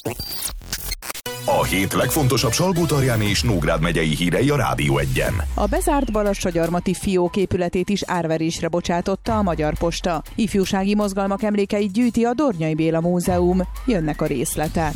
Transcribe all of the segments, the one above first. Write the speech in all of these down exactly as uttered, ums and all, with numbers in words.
A hét legfontosabb Salgótarján és Nógrád megyei hírei a Rádió Egyen. A bezárt Balassagyarmati fiók épületét is árverésre bocsátotta a Magyar Posta. Ifjúsági mozgalmak emlékeit gyűjti a Dornyai Béla Múzeum. Jönnek a részletek.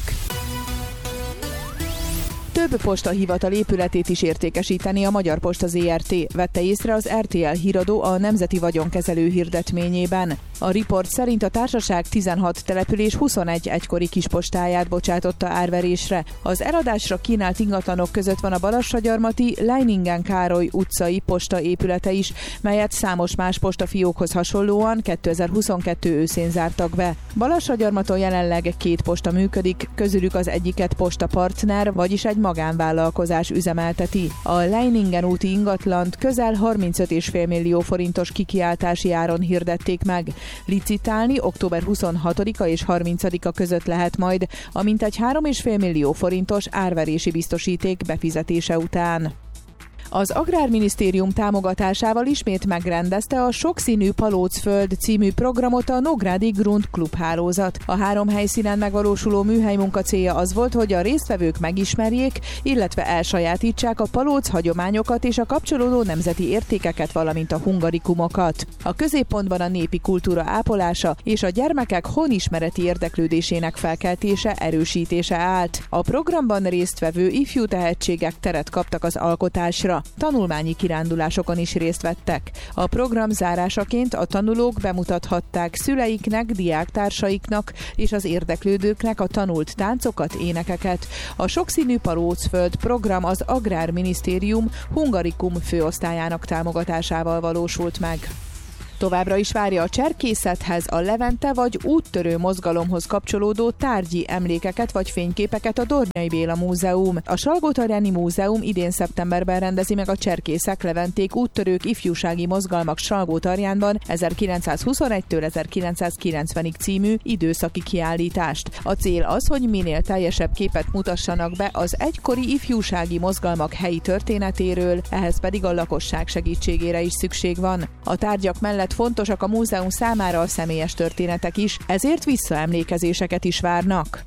Több postahivatal épületét is értékesíteni a Magyar Posta zé er té, vette észre az er té el híradó a Nemzeti Vagyonkezelő hirdetményében. A riport szerint a társaság tizenhat település huszonegy egykori kispostáját bocsátotta árverésre. Az eladásra kínált ingatlanok között van a Balassagyarmati Leiningen Károly utcai posta épülete is, melyet számos más postafiókhoz hasonlóan kétezer-huszonkettő őszén zártak be. Balassagyarmaton jelenleg két posta működik, közülük az egyiket Posta Partner, vagyis egy magánvállalkozás üzemelteti. A Leiningen úti ingatlant közel harmincöt egész öt millió forintos kikiáltási áron hirdették meg. Licitálni október huszonhatodika és harmincadika között lehet majd, a mintegy három egész öt millió forintos árverési biztosíték befizetése után. Az Agrárminisztérium támogatásával ismét megrendezte a Sokszínű Palócföld című programot a Nógrádi Grund Klub hálózat. A három helyszínen megvalósuló műhelymunka célja az volt, hogy a résztvevők megismerjék, illetve elsajátítsák a palóc hagyományokat és a kapcsolódó nemzeti értékeket, valamint a hungarikumokat. A középpontban a népi kultúra ápolása és a gyermekek honismereti érdeklődésének felkeltése, erősítése állt. A programban résztvevő ifjú tehetségek teret kaptak az alkotásra. Tanulmányi kirándulásokon is részt vettek. A program zárásaként a tanulók bemutathatták szüleiknek, diáktársaiknak és az érdeklődőknek a tanult táncokat, énekeket. A Sokszínű Palócföld program az Agrárminisztérium Hungarikum főosztályának támogatásával valósult meg. Továbbra is várja a cserkészethez, a Levente vagy úttörő mozgalomhoz kapcsolódó tárgyi emlékeket vagy fényképeket a Dornyai Béla Múzeum. A Salgótarjáni Múzeum idén szeptemberben rendezi meg a Cserkészek, Leventék, úttörők, ifjúsági mozgalmak Salgótarjánban ezerkilencszázhuszonegytől ezerkilencszázkilencvenig című időszaki kiállítást. A cél az, hogy minél teljesebb képet mutassanak be az egykori ifjúsági mozgalmak helyi történetéről, ehhez pedig a lakosság segítségére is szükség van. A tárgyak mellett fontosak a múzeum számára a személyes történetek is, ezért visszaemlékezéseket is várnak.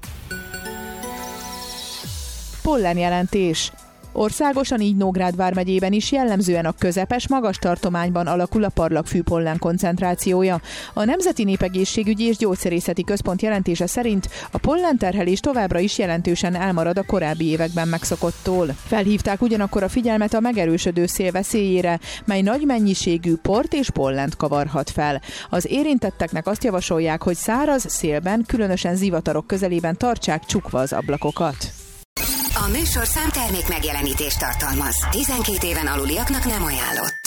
Pollenjelentés. Országosan, így Nógrád vármegyében is jellemzően a közepes, magas tartományban alakul a parlagfű pollen koncentrációja. A Nemzeti Népegészségügyi és Gyógyszerészeti Központ jelentése szerint a pollenterhelés továbbra is jelentősen elmarad a korábbi években megszokottól. Felhívták ugyanakkor a figyelmet a megerősödő szél veszélyére, mely nagy mennyiségű port és pollent kavarhat fel. Az érintetteknek azt javasolják, hogy száraz szélben, különösen zivatarok közelében tartsák csukva az ablakokat. A műsor számtermék megjelenítést tartalmaz. tizenkét éven aluliaknak nem ajánlott.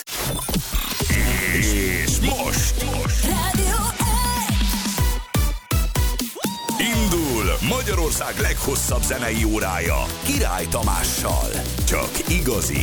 És most, most. Rádió Indul Magyarország leghosszabb zenei órája Király Tamással. Csak igazi